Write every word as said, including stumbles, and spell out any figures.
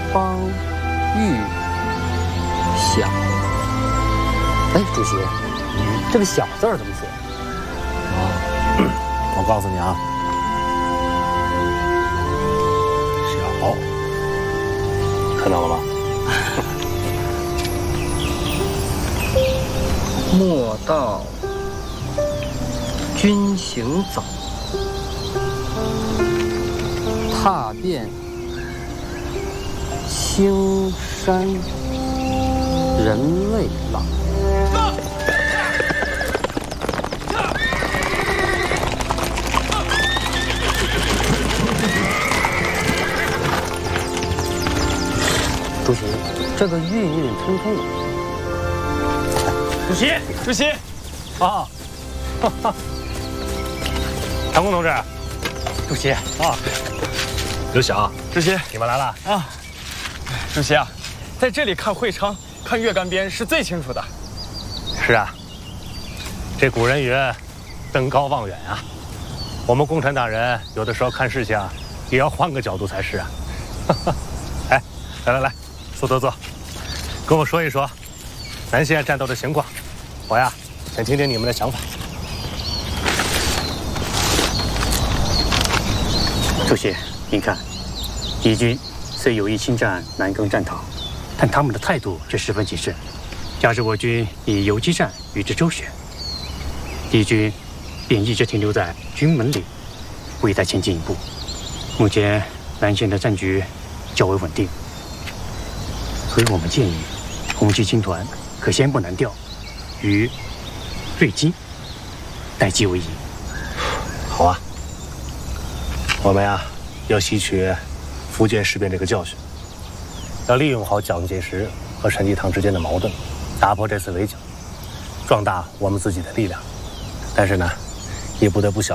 方玉小。哎，主席，嗯，这个“小”字儿怎么写？ 啊，我告诉你啊，小，看到了吗？ 莫道君行早，踏遍青山人未老。主席，这个韵韵吞吞的。 主席，主席， 啊，哈哈，唐工同志， 主席啊，刘晓， 主席， 你们来了啊。主席啊，在这里看会昌、看岳干边是最清楚的。 是啊，这古人云，登高望远啊。我们共产党人有的时候看事情也要换个角度才是啊。哎，来来来，坐坐坐，跟我说一说南线战斗的情况。我呀，想听听你们的想法。 主席，您看，敌军虽有意侵占南更战场，但他们的态度却十分谨慎。假使我军以游击战与之周旋，敌军便一直停留在军门里，未再前进一步。目前南线的战局较为稳定，所以我们建议红七军团可先不南调，于瑞金待机为宜。 好啊，我们呀要吸取福建事变这个教训，要利用好蒋介石和陈济棠之间的矛盾，打破这次围剿，壮大我们自己的力量。但是呢，也不得不小